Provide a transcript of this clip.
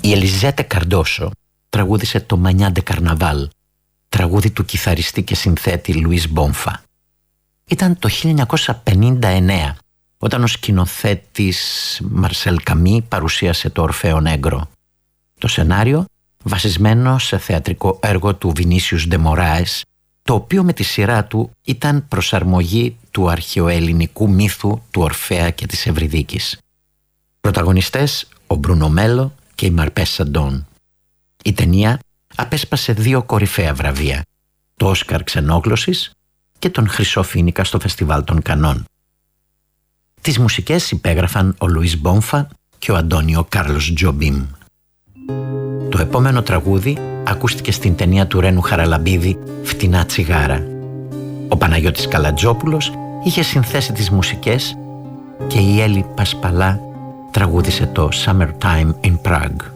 Η Ελιζέτε Καρντόσο τραγούδισε το «Μανιάντε Καρναβάλ», τραγούδι του κιθαριστή και συνθέτη Λουίς Μπόμφα. Ήταν το 1959 όταν ο σκηνοθέτης Μαρσέλ Καμί παρουσίασε το Ορφαίο Νέγκρο. Το σενάριο βασισμένο σε θεατρικό έργο του Βινίσιους ντε Μωράες, το οποίο με τη σειρά του ήταν προσαρμογή του αρχαιοελληνικού μύθου του Ορφέα και της Ευρυδίκης. Πρωταγωνιστές ο Μπρούνο Μέλο και η Μαρπέσα Ντόν. Η ταινία απέσπασε 2 κορυφαία βραβεία, το Όσκαρ Ξενόγλωσσης και τον Χρυσό Φοίνικα στο Φεστιβάλ των Κανών. Τις μουσικές υπέγραφαν ο Λουίς Μπόμφα και ο Αντώνιο Κάρλος Τζομπίμ. Το επόμενο τραγούδι ακούστηκε στην ταινία του Ρένου Χαραλαμπίδη «Φτηνά τσιγάρα». Ο Παναγιώτης Καλατζόπουλος είχε συνθέσει τις μουσικές και η Έλλη Πασπαλά τραγούδισε το «Summertime in Prague».